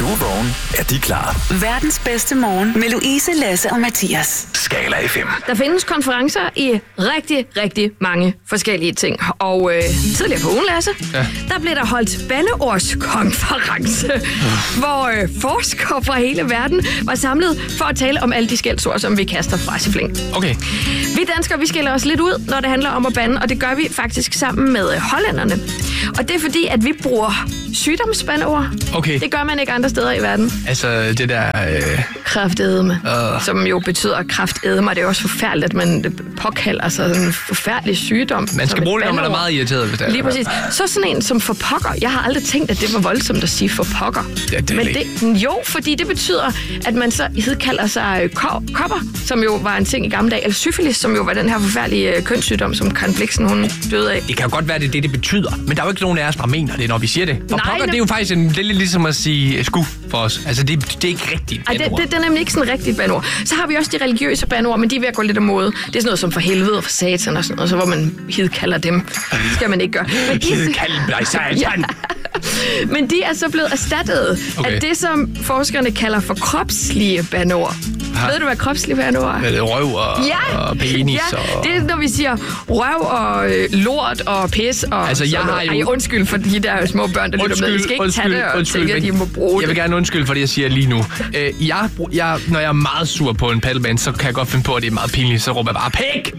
du er vågen, er de klar. Verdens bedste morgen med Louise, Lasse og Mathias. Skala FM. Der findes konferencer i rigtig, rigtig mange forskellige ting. Og tidligere på ugen, Lasse, der blev der holdt bandeordskonference, hvor forskere fra hele verden var samlet for at tale om alle de skældsord, som vi kaster fra i flæng. Okay. Vi danskere, vi skiller os lidt ud, når det handler om at bande, og det gør vi faktisk sammen med hollænderne. Og det er fordi, at vi bruger sygdomsbandeord. Okay. Det gør man ikke andre steder i verden. Altså det der... Kraftedeme, som jo betyder kraftedeme, og det er også forfærdeligt, at man påkalder sig sådan en forfærdelig sygdom. Man skal bruge det, når man er meget irriteret, hvis det er. Lige præcis. Så sådan en som for pokker. Jeg har aldrig tænkt, at det var voldsomt at sige for pokker. Ja, det men det, jo, fordi det betyder, at man så kalder sig kopper, som jo var en ting i gamle dage, eller syfilis, som jo var den her forfærdelige kønssygdom, som Karen Blixen, hun døde af. Det kan jo godt være, det er det betyder, men der er jo ikke nogen af os, der mener det, når vi siger det. For pokker, det er jo faktisk det er lidt ligesom at sige sku for os. Altså, det er ikke rigtigt bandeord. Det er nemlig ikke sådan rigtigt bandeord. Så har vi også de religiøse bandeord, men de er ved at gå lidt af mode. Det er sådan noget som for helvede og for satan og sådan noget, så hvor man hidkalder dem. Det skal man ikke gøre. Hidkalde dig satan! Ja. Men de er så blevet erstattet af det, som forskerne kalder for kropslige bandeord. Ved du, hvad kropslige bandeord er? Røv og penis. Ja, det er, når vi siger røv og lort og pis og... Altså, jeg har jo... Ej, undskyld for de der små børn, der lytter med. I skal ikke tage det og tænke, at de må bruge det. Jeg vil gerne undskylde for det, jeg siger lige nu. Når jeg er meget sur på en paddleband, så kan jeg godt finde på, at det er meget pinligt, så råber jeg bare pæk!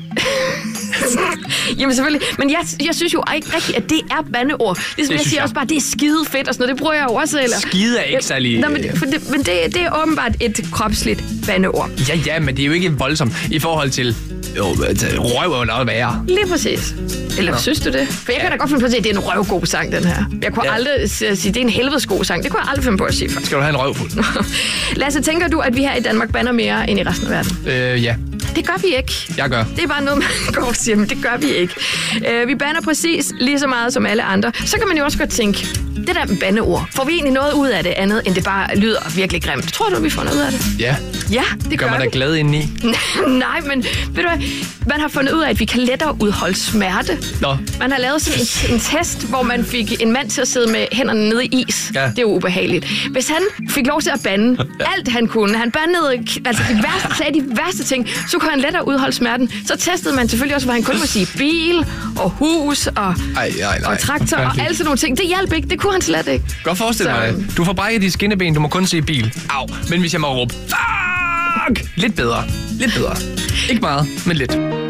Jamen selvfølgelig, men jeg synes jo ikke rigtigt, at det er bandeord. Ligesom jeg siger også bare, det er skide fedt og sådan noget, det bruger jeg jo også. Eller... Skide er ikke særlig... Nå, men det er åbenbart et kropsligt bandeord. Ja, men det er jo ikke voldsomt i forhold til... røv er jo noget værre. Lige præcis. Eller synes du det? For jeg kan da godt finde på at sige, at det er en røvgod sang, den her. Jeg kunne aldrig sige, at det er en helvedesgod sang. Det kunne jeg aldrig finde på at sige før. Skal du have en røvfuld? Lasse, tænker du, at vi her i Danmark bander mere end i resten af verden? Ja. Det gør vi ikke. Jeg gør. Det er bare noget, man går og siger, men det gør vi ikke. Vi bander præcis lige så meget som alle andre. Så kan man jo også godt tænke, det der med bandeord, får vi egentlig noget ud af det andet, end det bare lyder virkelig grimt? Tror du, vi får noget ud af det? Ja. Ja, det gør man da glad indeni? Nej, men ved du hvad? Man har fundet ud af, at vi kan lettere udholde smerte. Nå. Man har lavet sådan en test, hvor man fik en mand til at sidde med hænderne nede i is. Ja. Det er jo ubehageligt. Hvis han fik lov til at bande alt han kunne, han bandede altså de værste ting, så kunne han lettere udholde smerten. Så testede man selvfølgelig også, hvor han kun må sige bil og hus og traktor og alle sådan nogle ting. Det hjalp ikke. Det kunne han slet ikke. Godt forestille mig det. Du får brækket de skinneben, du må kun se bil. Au. Men hvis jeg må råbe fuck! Lidt bedre. Ikke meget, men lidt.